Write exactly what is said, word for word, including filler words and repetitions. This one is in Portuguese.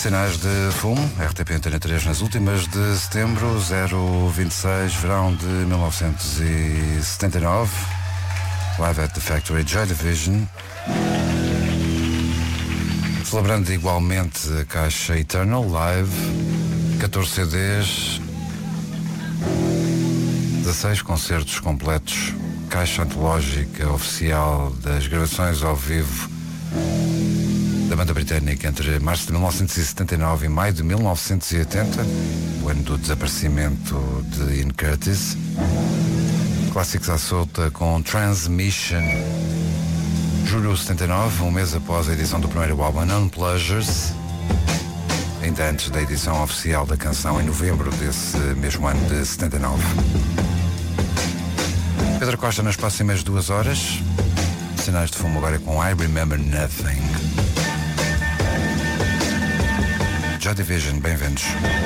Sinais de Fumo, R T P Antena três nas últimas de setembro, zero vinte e seis, verão de mil novecentos e setenta e nove, Live at the Factory, Joy Division. Celebrando igualmente a caixa Eternal Live, catorze C Ds, dezasseis concertos completos, caixa antológica oficial das gravações ao vivo da banda britânica entre março de mil novecentos e setenta e nove e maio de mil novecentos e oitenta, o ano do desaparecimento de Ian Curtis. Clássicos à solta com Transmission, julho de setenta e nove, um mês após a edição do primeiro álbum Unpleasures, ainda antes da edição oficial da canção em novembro desse mesmo ano de setenta e nove. Pedro Costa nas próximas duas horas. Sinais de Fumo agora com I Remember Nothing. Joy Division, bem-vindos.